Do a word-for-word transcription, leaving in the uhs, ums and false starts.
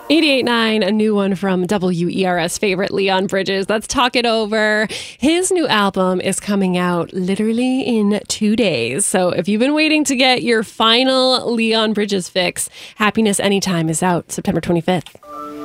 eighty-eight point nine, a new one from W E R S favorite Leon Bridges. Let's talk it over. His new album is coming out literally in two days. So if you've been waiting to get your final Leon Bridges fix, Happiness Anytime is out September twenty-fifth.